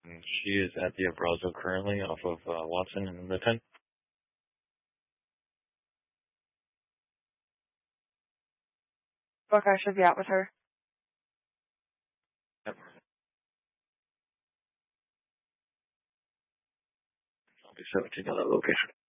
She is at the Abrazo currently off of Watson and the 10. Okay, I should be out with her. Yep. I'll be 17 at that location.